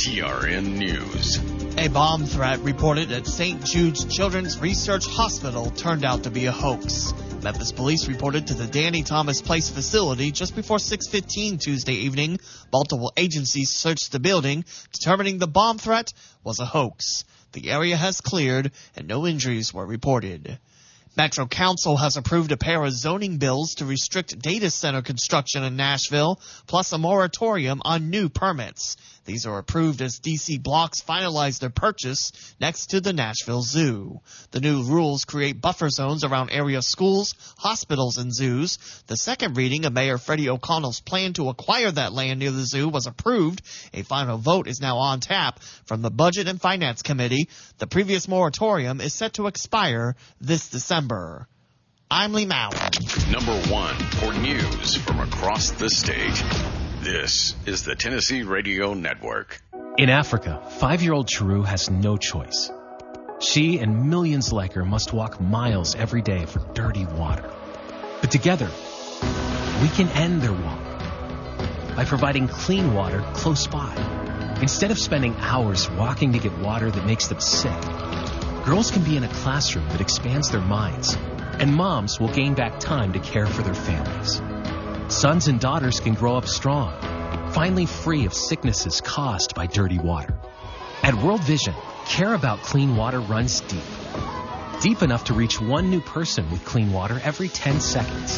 TRN News. A bomb threat reported at St. Jude's Children's Research Hospital turned out to be a hoax. Memphis police reported to the Danny Thomas Place facility just before 6:15 Tuesday evening. Multiple agencies searched the building, determining the bomb threat was a hoax. The area has cleared and no injuries were reported. Metro Council has approved a pair of zoning bills to restrict data center construction in Nashville, plus a moratorium on new permits. These are approved as D.C. blocks finalize their purchase next to the Nashville Zoo. The new rules create buffer zones around area schools, hospitals, and zoos. The second reading of Mayor Freddie O'Connell's plan to acquire that land near the zoo was approved. A final vote is now on tap from the Budget and Finance Committee. The previous moratorium is set to expire this December. I'm Lee Mao. Number 1 for news from across the state. This is the Tennessee Radio Network. In Africa, 5-year-old Chiru has no choice. She and millions like her must walk miles every day for dirty water. But together, we can end their walk by providing clean water close by. Instead of spending hours walking to get water that makes them sick, girls can be in a classroom that expands their minds, and moms will gain back time to care for their families. Sons and daughters can grow up strong, finally free of sicknesses caused by dirty water. At World Vision, care about clean water runs deep. Deep enough to reach one new person with clean water every 10 seconds.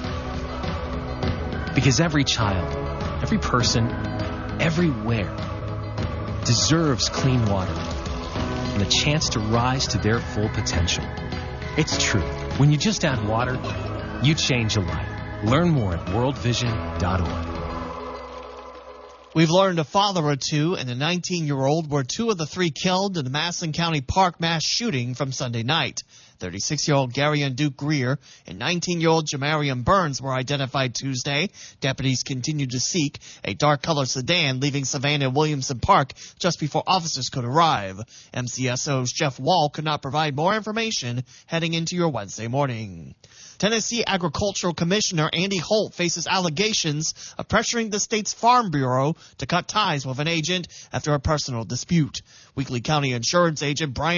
Because every child, every person, everywhere deserves clean water and a chance to rise to their full potential. It's true. When you just add water, you change a life. Learn more at worldvision.org. We've learned a father or two and a 19-year-old were two of the three killed in the Masson County Park mass shooting from Sunday night. 36-year-old Gary and Duke Greer and 19-year-old Jamarian Burns were identified Tuesday. Deputies continued to seek a dark-colored sedan leaving Savannah and Williamson Park just before officers could arrive. MCSO's Jeff Wall could not provide more information heading into your Wednesday morning. Tennessee Agricultural Commissioner Andy Holt faces allegations of pressuring the state's Farm Bureau to cut ties with an agent after a personal dispute. Weakley County Insurance agent Brian